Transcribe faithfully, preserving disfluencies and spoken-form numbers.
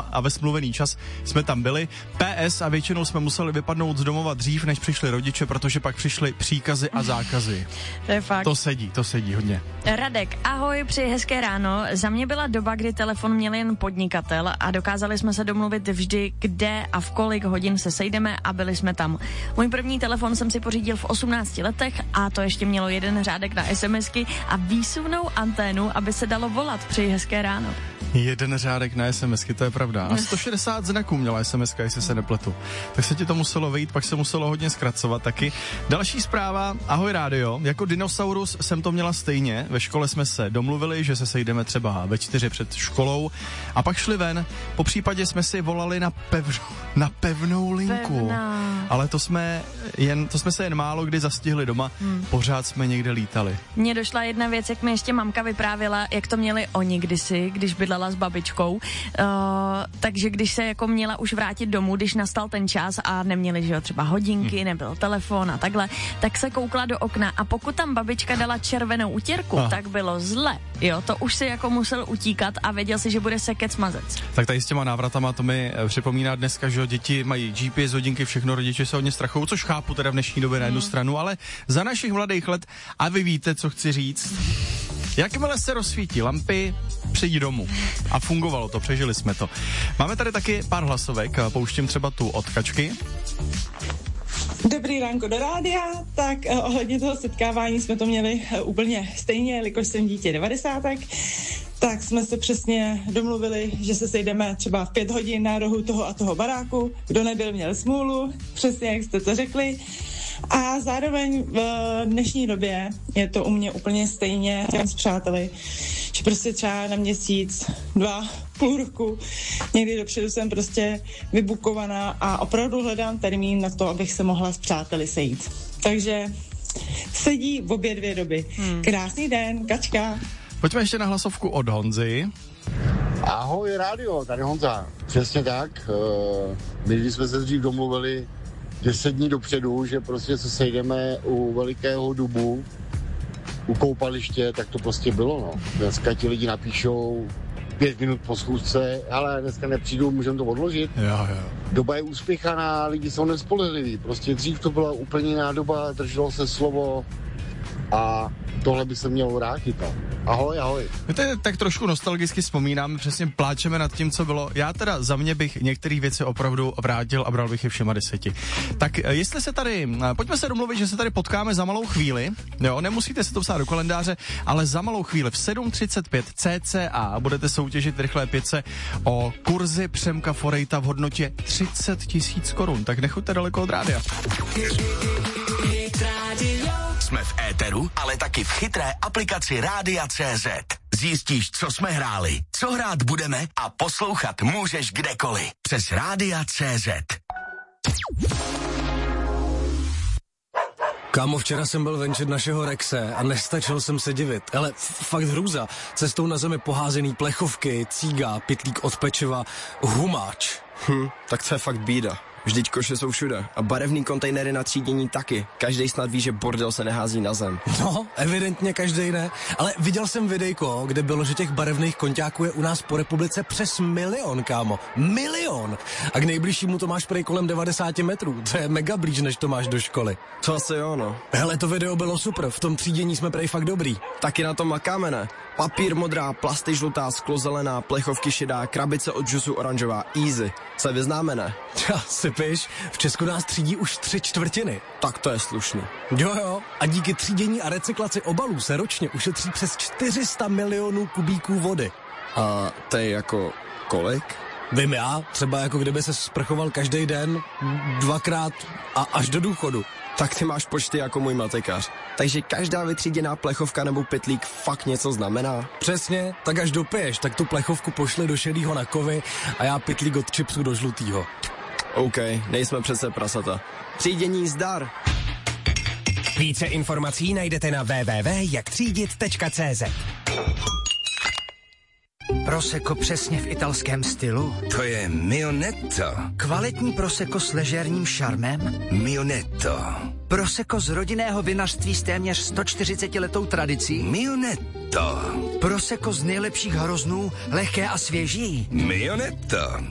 tam a ve smluvený čas jsme tam byli. P S a většinou jsme museli vypadnout z domova dřív, než přišli rodiče, protože pak přišly příkazy a zákazy. To je fakt. To sedí, to sedí hodně. Radek, ahoj, přeji hezké ráno. Za mě byla doba, kdy telefon měl jen podnikatel a dokázali jsme se domluvit vždy, kde a v kolik hodin se sejdeme a byli jsme tam. Můj první telefon jsem si pořídil v osmnácti letech a to ještě mělo jeden řádek na SMSky a výsuvnou anténu, aby se dalo volat. Přeji hezké ráno. Jeden řádek na SMSky, to je pravda. A sto šedesát znaků měla SMSka, jestli se nepletu. Tak se ti to muselo vejít, pak se muselo hodně zkracovat taky. Další zpráva, ahoj rádio, jako dinosaurus jsem to měla stejně. Ve škole jsme se domluvili, že se sejdeme třeba ve čtyři před školou a pak šli ven. Po případě jsme si volali na, pevnou, na pevnou linku. Pevná. Ale to jsme, jen, to jsme se jen málo kdy zastihli doma, hmm. pořád jsme někde lítali. Mně došla jedna věc, jak mi ještě mamka vyprávěla, jak to měli oni kdysi, když bydlela s babičkou. Uh, takže když se jako měla už vrátit domů, když nastal ten čas a neměli, že jo, třeba hodinky, hmm. nebyl telefon a takhle, tak se koukla do okna a pokud tam babička dala červenou utěrku, Aha. tak bylo zle. Jo, to už si jako musel utíkat a věděl si, že bude sekec mazec. Tak tady s těma návratama to mi připomíná dneska, že děti mají G P S hodinky, všechno, rodiče se hodně strachují, což chápu teda v dnešní době hmm. na jednu stranu, ale za našich mladých let, a vy víte, co chci říct, jakmile se rozsvítí lampy, přijď domů. A fungovalo to, přežili jsme to. Máme tady taky pár hlasovek, pouštím třeba tu od Kačky. Dobrý ránko do rádia, tak uh, ohledně toho setkávání jsme to měli uh, úplně stejně, jelikož jsem dítě devadesátek, tak jsme se přesně domluvili, že se sejdeme třeba v pět hodin na rohu toho a toho baráku, kdo nebyl, měl smůlu, přesně jak jste to řekli. A zároveň v dnešní době je to u mě úplně stejně s přáteli, že prostě třeba na měsíc, dva, půl roku, někdy dopředu jsem prostě vybukovaná a opravdu hledám termín na to, abych se mohla s přáteli sejít. Takže sedí v obě dvě doby. Hmm. Krásný den, Kačka. Pojďme ještě na hlasovku od Honzy. Ahoj rádio, tady Honza. Přesně tak. My když jsme se dřív domluvili deset dní dopředu, že prostě se sejdeme u velikého dubu, u koupaliště, tak to prostě bylo, no. Dneska ti lidi napíšou pět minut po schůzce, ale dneska nepřijdu, můžeme to odložit. Jo, jo. Doba je uspěchaná, lidi jsou nespolehliví. Prostě dřív to byla úplně jiná doba, drželo se slovo a tohle by se mělo vrátit. No. Ahoj, ahoj. My to tak trošku nostalgicky vzpomínáme, přesně pláčeme nad tím, co bylo. Já teda za mě bych některé věci opravdu vrátil a bral bych je všema deseti. Tak jestli se tady, pojďme se domluvit, že se tady potkáme za malou chvíli, jo, nemusíte si to psát do kalendáře, ale za malou chvíli v sedm třicet pět cca budete soutěžit v rychlé pětce o kurzy Přemka Forejta v hodnotě třicet tisíc korun, tak nechoďte daleko od rádia. Jsme v éteru, ale taky v chytré aplikaci Rádia tečka cé zet. Zjistíš, co jsme hráli, co hrát budeme a poslouchat můžeš kdekoliv. Přes Rádia tečka cé zet. Kámo, včera jsem byl venčit našeho Rexe a nestačil jsem se divit. Ale f- fakt hrůza. Cestou na zemi poházený plechovky, cíga, pytlík od pečiva, humáč. Hm, tak to je fakt bída. Vždyť koše jsou všude a barevný kontejnery na třídění taky. Každej snad ví, že bordel se nehází na zem. No, evidentně každej ne. Ale viděl jsem videjko, kde bylo, že těch barevných konťáků je u nás po republice přes milion, kámo. Milion! A k nejbližšímu to máš prej kolem devadesát metrů. To je mega blíž, než to máš do školy. To asi jo, no. Hele, to video bylo super, v tom třídění jsme prej fakt dobrý. Taky na tom makáme, ne? Papír modrá, plasty žlutá, sklo zelená, plechovky šedá, krabice od džusu oranžová, easy. Se vyznáme, ne? Já si piš, v Česku nás třídí už tři čtvrtiny. Tak to je slušný. Jo jo, a díky třídění a recyklaci obalů se ročně ušetří přes čtyři sta milionů kubíků vody. A to je jako kolik? Vím já, třeba jako kdyby se sprchoval každý den, dvakrát a až do důchodu. Tak ty máš počty jako můj matekař. Takže každá vytříděná plechovka nebo pytlík fakt něco znamená? Přesně, tak až dopiješ, tak tu plechovku pošli do šedýho na kovy a já pytlík od chipsu do žlutýho. OK, nejsme přece prasata. Třídění zdar. Více informací najdete na w w w tečka jak třídit tečka cé zet. Prosecco přesně v italském stylu? To je Mionetto. Kvalitní prosecco s ležérním šarmem? Mionetto. Prosecco z rodinného vinařství s téměř sto čtyřiceti letou tradicí? Mionetto. Prosecco z nejlepších hroznů, lehké a svěží? Mionetto.